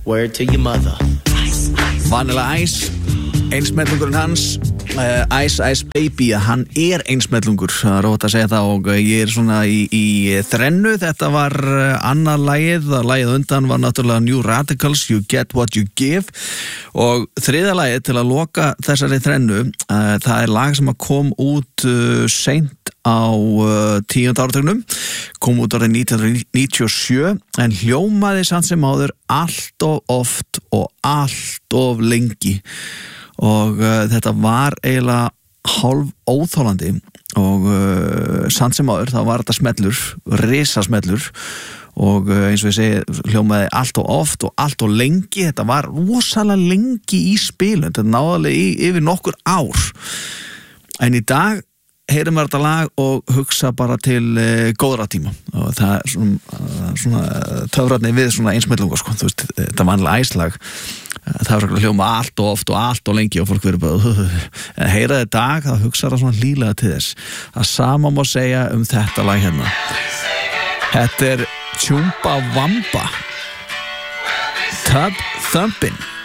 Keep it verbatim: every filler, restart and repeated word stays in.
Word to your mother. Vanilla Ice, einsmellungurinn hans, uh, Ice Ice Baby, hann er einsmellungur, það er rót að segja það og ég er svona í, í þrennu, þetta var annað lagið, lagið undan var náttúrulega New Radicals, You Get What You Give og þriðja lagið til að loka þessari þrennu, uh, það er lag sem að kom út uh, seint á uh, tíunda áratugnum, kom út árið nítján hundruð níutíu og sjö en hljómaði samt sem áður allt of oft og allt of lengi og uh, þetta var eiginlega hálf óþolandi og uh, samt sem áður þá var þetta smellur, risasmellur og uh, eins og ég segi hljómaði allt of oft og allt of lengi, þetta var rosalega lengi í spilun, þetta náðalega í, yfir nokkur ár en í dag heyrum við þetta lag og hugsa bara til uh, góðra tíma og það er svona, uh, svona töfratni við svona einsmellunga sko, þú veist, þetta vanlega æslag það er að hljóma allt og oft og allt og lengi og fólk verður bara en heyra þetta dag, þá hugsa það svona lílega til þess að sama má segja um þetta lag hérna þetta er Chumbawamba Tub Thumpin'